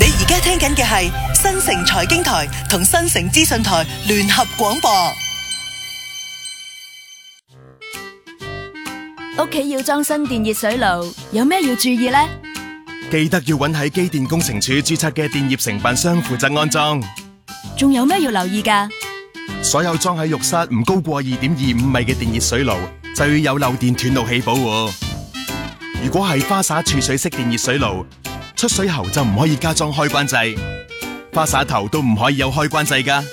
你而家聽緊嘅係新城財經台同新城資訊台聯合廣播。 屋企要裝新電熱水爐，有咩要注意呢？ 記得要揾喺機電工程署註冊嘅電業承辦商負責安裝。 仲有咩要留意㗎？ 所有裝喺浴室唔高過2.25米嘅電熱水爐，就要有漏電斷路器保護。如果係花灑儲水式電熱水爐，出水喉就唔可以加裝開關掣，花灑頭都唔可以有開關掣㗎。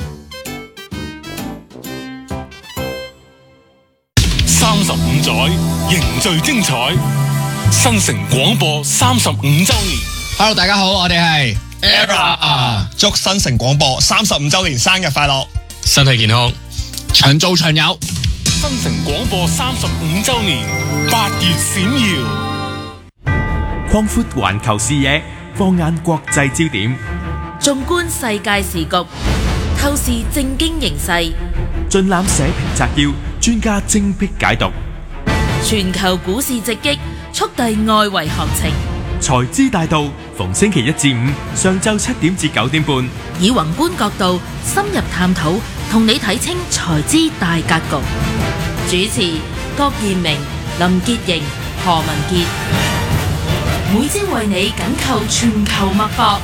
35載凝聚精彩，新城廣播35週年。 Hello， 大家好，我哋係 ERROR， 祝新城廣播35週年生日快樂， 身體健康，長做長有。 新城廣播35週年，8月閃耀。 擴闊環球視野，放眼國際焦點， 縱觀世界時局，透視政經形勢， 盡覽社評摘要，專家精闢解讀。 全球股市直擊，速遞外圍行情。 財資大道，逢星期一至五上晝7點至9點半， 以宏觀角度深入探討，同你睇清財資大格局。主持郭彥明、林潔瑩、何文傑。每朝為你緊扣全球脈搏，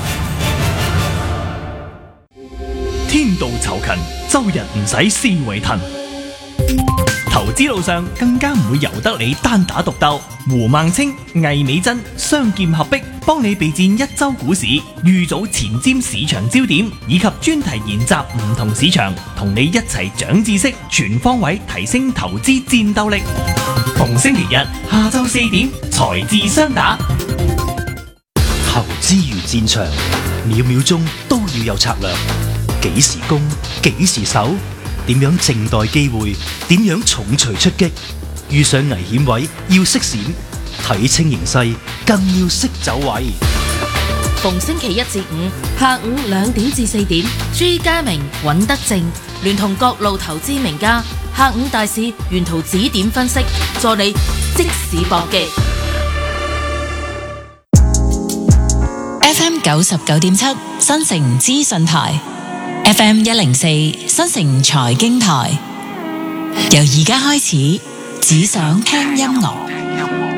天道酬勤，周日唔使思維騰。投資路上更加唔會由得你單打獨鬥。胡孟青、魏美珍雙劍合璧，幫你備戰一周股市，預早前瞻市場焦點，以及專題研習唔同市場，同你一齊長知識，全方位提升投資戰鬥力。逢星期日下晝4點，財智雙打。 投資如戰場，秒秒鐘都要有策略。幾時攻，幾時守，點樣靜待機會，點樣重錘出擊。遇上危險位要識閃，睇清形勢更要識走位。 逢星期一至五下午2點至4點，朱家明、尹德正聯同各路投資名家，下午大市沿途指點分析，助你即時搏擊。 FM 99.7新城資訊台， FM 104新城財經台，由而家開始，只想聽音樂。